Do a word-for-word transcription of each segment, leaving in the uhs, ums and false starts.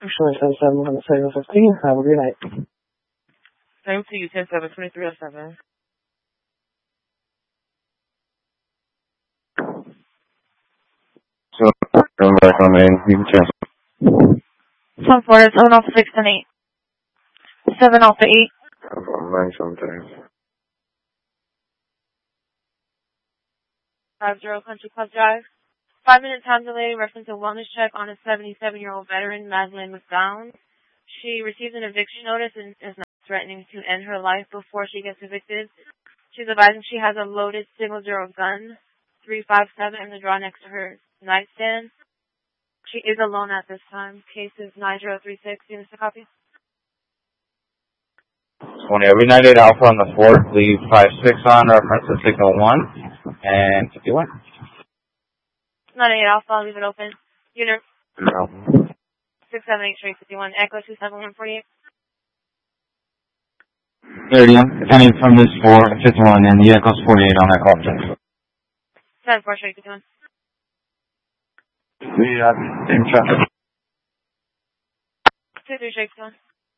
Actually, seven seven one seven fifteen. Have a good night. Same to you, ten seven twenty three oh seven. So, come back on in. You can cancel. Some four, seven off six and eight. Seven off the eight. I'm nine sometimes. Five zero Country Club Drive. Five minute time delay, reference a wellness check on a seventy-seven year old veteran, Madeline McDowell. She received an eviction notice and is now threatening to end her life before she gets evicted. She's advising she has a loaded single zero gun, three five seven, in the drawer next to her nightstand. She is alone at this time. Case is nine zero three six. Do you miss a copy? twenty, every night eight Alpha on the fourth, leave five six on, reference to signal one, and fifty-one. nine eight Alpha, I'll leave it open. Unit No. six seven eight three fifty-one, Echo two seven one forty-eight. thirty, depending from this four, fifty-one, and the Echo's forty-eight on that call. seven four three fifty-one. Yeah, same traffic. two three three fifty-one.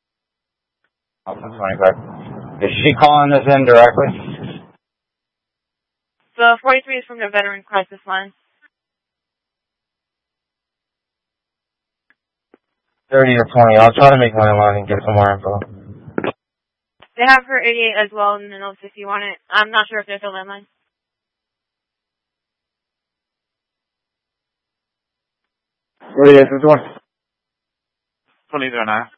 twenty-five. Is she calling us in directly? The forty-three is from the Veteran Crisis Line. thirty or twenty. I'll try to make my line and get some more info. They have her eighty-eight as well in the notes if you want it. I'm not sure if there's a landline. forty-eight, fifty-one. twenty-nine.